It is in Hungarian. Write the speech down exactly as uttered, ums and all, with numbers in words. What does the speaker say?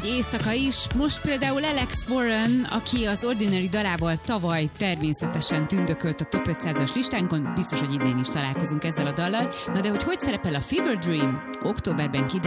éjszaka is. Most például Alex Warren, aki az Ordinary dalával tavaly természetesen tündökölt a top ötszázas listánkon, biztos, hogy idén is találkozunk ezzel a dallal. Na de hogy hogy szerepel a Fever Dream? Októberben kiderül.